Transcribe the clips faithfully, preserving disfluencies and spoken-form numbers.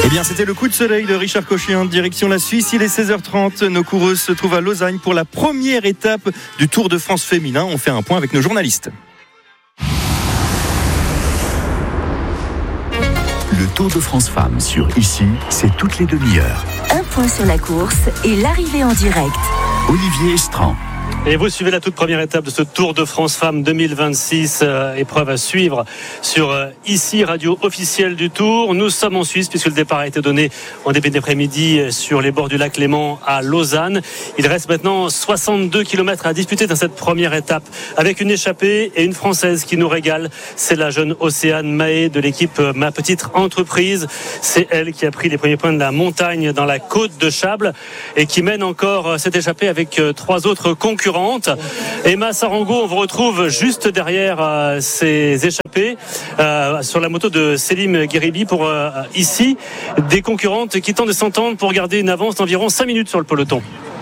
Eh bien, c'était le coup de soleil de Richard Cochet, direction la Suisse. Il est seize heures trente. Nos coureuses se trouvent à Lausanne pour la première étape du Tour de France féminin. On fait un point avec nos journalistes. Le Tour de France Femmes sur Ici, c'est toutes les demi-heures. Un point sur la course et l'arrivée en direct. Olivier Estran. Et vous suivez la toute première étape de ce Tour de France Femmes deux mille vingt-six, euh, épreuve à suivre sur euh, Ici, radio officielle du Tour. Nous sommes en Suisse puisque le départ a été donné en début d'après-midi sur les bords du lac Léman à Lausanne. Il reste maintenant soixante-deux kilomètres à disputer dans cette première étape avec une échappée et une Française qui nous régale. C'est la jeune Océane Mahé de l'équipe Ma Petite Entreprise. C'est elle qui a pris les premiers points de la montagne dans la côte de Chables et qui mène encore cette échappée avec trois autres concurrents. Emma Sarango, on vous retrouve juste derrière euh, ces échappées euh, sur la moto de Selim Gueribi pour euh, Ici, des concurrentes qui tentent de s'entendre pour garder une avance d'environ cinq minutes sur le peloton.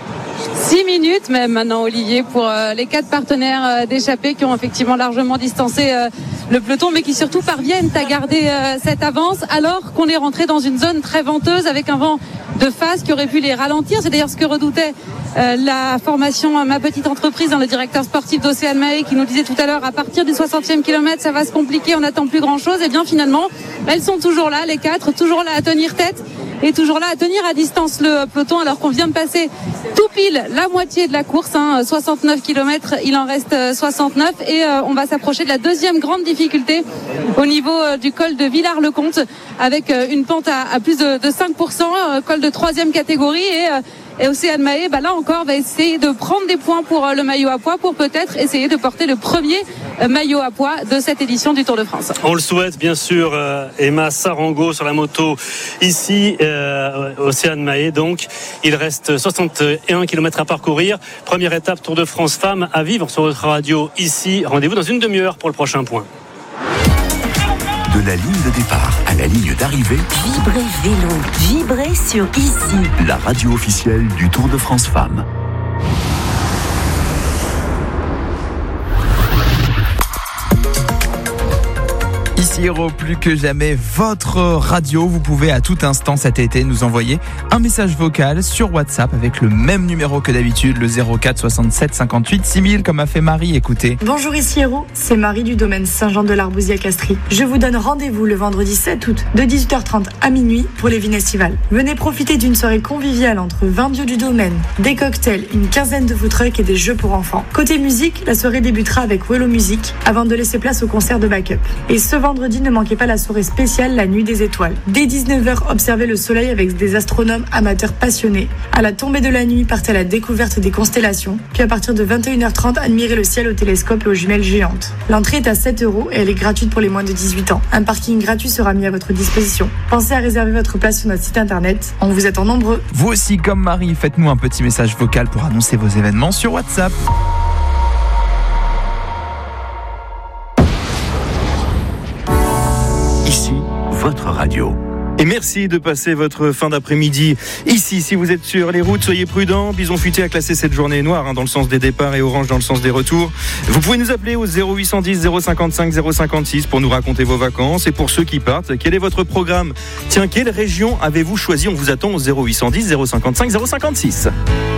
six minutes même maintenant, Olivier, pour euh, les quatre partenaires euh, d'échappée qui ont effectivement largement distancé euh, le peloton, mais qui surtout parviennent à garder euh, cette avance alors qu'on est rentré dans une zone très venteuse avec un vent de face qui aurait pu les ralentir. C'est d'ailleurs ce que redoutait euh, la formation Ma Petite Entreprise, dans le directeur sportif d'Océane Mahé qui nous disait tout à l'heure, à partir du soixantième kilomètre ça va se compliquer, on n'attend plus grand chose. Et bien finalement elles sont toujours là, les quatre, toujours là à tenir tête et toujours là à tenir à distance le peloton, alors qu'on vient de passer tout pile la moitié de la course, hein, soixante-neuf kilomètres, il en reste soixante-neuf, et euh, on va s'approcher de la deuxième grande difficulté au niveau euh, du col de Villars-le-Comte, avec euh, une pente à, à plus de, de cinq pour cent, euh, col de troisième catégorie, et euh, Et Océane Mahé, bah là encore, va essayer de prendre des points pour le maillot à pois, pour peut-être essayer de porter le premier maillot à pois de cette édition du Tour de France. On le souhaite, bien sûr. euh, Emma Sarango sur la moto Ici, euh, Océane Mahé. Donc, il reste soixante et un kilomètres à parcourir. Première étape Tour de France Femmes à vivre sur votre radio Ici. Rendez-vous dans une demi-heure pour le prochain point. De la ligne de départ à la ligne d'arrivée, Vibrez vélo, vibrez sur Ici. La radio officielle du Tour de France Femmes. Ici Héros, plus que jamais votre radio. Vous pouvez à tout instant cet été nous envoyer un message vocal sur WhatsApp avec le même numéro que d'habitude, le zéro quatre soixante-sept cinquante-huit six mille, comme a fait Marie. Écoutez. Bonjour Ici Héros, c'est Marie du domaine Saint-Jean-de-l'Arbousier à Castries. Je vous donne rendez-vous le vendredi sept août de dix-huit heures trente à minuit pour les vignes estivales. Venez profiter d'une soirée conviviale entre vingt bio du domaine, des cocktails, une quinzaine de food trucks et des jeux pour enfants. Côté musique, la soirée débutera avec Wello Music avant de laisser place au concert de backup. Et ce vendredi, ne manquez pas la soirée spéciale La Nuit des Étoiles. Dès dix-neuf heures, observez le soleil avec des astronomes amateurs passionnés. À la tombée de la nuit, partez à la découverte des constellations. Puis à partir de vingt et une heures trente, admirez le ciel au télescope et aux jumelles géantes. L'entrée est à sept euros et elle est gratuite pour les moins de dix-huit ans. Un parking gratuit sera mis à votre disposition. Pensez à réserver votre place sur notre site internet. On vous attend nombreux. Vous aussi, comme Marie, faites-nous un petit message vocal pour annoncer vos événements sur WhatsApp. Ici, votre radio. Et merci de passer votre fin d'après-midi ici. Si vous êtes sur les routes, soyez prudents. Bison Futé a classé cette journée noire hein, dans le sens des départs et orange dans le sens des retours. Vous pouvez nous appeler au zéro huit cent dix zéro cinquante-cinq zéro cinquante-six pour nous raconter vos vacances. Et pour ceux qui partent, quel est votre programme ? Tiens, quelle région avez-vous choisi ? On vous attend au zéro huit cent dix zéro cinquante-cinq zéro cinquante-six.